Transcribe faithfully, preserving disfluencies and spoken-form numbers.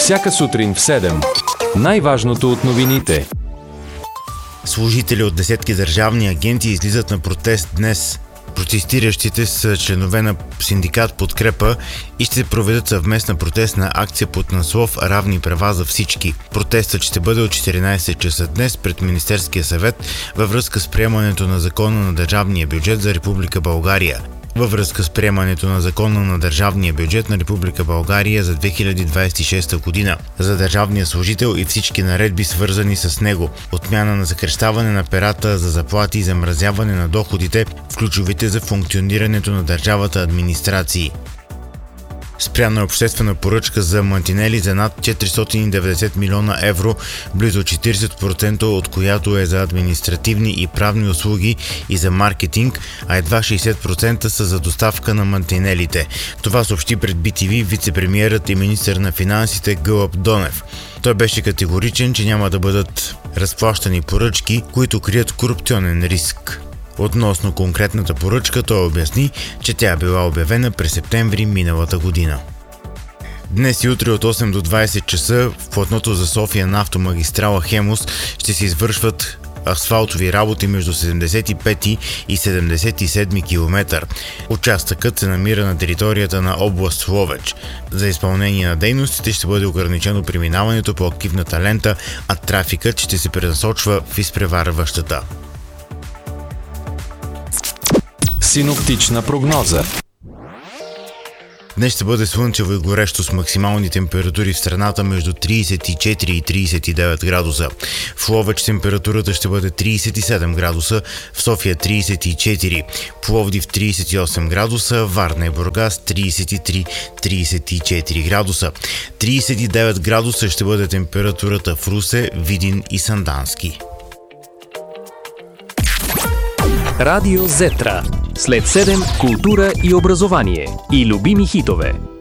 Всяка сутрин в седем. Най-важното от новините. Служители от десетки държавни агенти излизат на протест днес. Протестиращите са членове на синдикат Подкрепа и ще проведат съвместна протестна акция под наслов "Равни права за всички". Протестът ще бъде от четиринайсет часа днес пред Министерския съвет във връзка с приемането на закона на държавния бюджет за Република България. Във връзка с приемането на закона на държавния бюджет на Република България за две хиляди двайсет и шеста година за държавния служител и всички наредби, свързани с него, отмяна на съкращаване на перата за заплати и замразяване на доходите в ключовите за функционирането на държавата администрации. Спряна е обществена поръчка за мантинели за над четиристотин и деветдесет милиона евро, близо четирийсет процента от която е за административни и правни услуги и за маркетинг, а едва шейсет процента са за доставка на мантинелите. Това съобщи пред би ти ви вице-премиерът и министър на финансите Гълъб Донев. Той беше категоричен, че няма да бъдат разплащани поръчки, които крият корупционен риск. Относно конкретната поръчка той обясни, че тя е била обявена през септември миналата година. Днес и утре от осем до двайсет часа в платното за София на автомагистрала Хемус ще се извършват асфалтови работи между седемдесет и пети и седемдесет и седми километър. Участъкът се намира на територията на област Ловеч. За изпълнение на дейностите ще бъде ограничено преминаването по активната лента, а трафикът ще се пренасочва в изпреварващата. Синоптична прогноза. Днес ще бъде слънчево и горещо с максимални температури в страната между трийсет и четири и трийсет и девет градуса. В Ловеч температурата ще бъде трийсет и седем градуса, в София трийсет и четири, Пловдив трийсет и осем градуса, Варна и Бургас трийсет и три - трийсет и четири градуса. трийсет и девет градуса ще бъде температурата в Русе, Видин и Сандански. Радио Зетра. След седем, култура и образование. И любими хитове.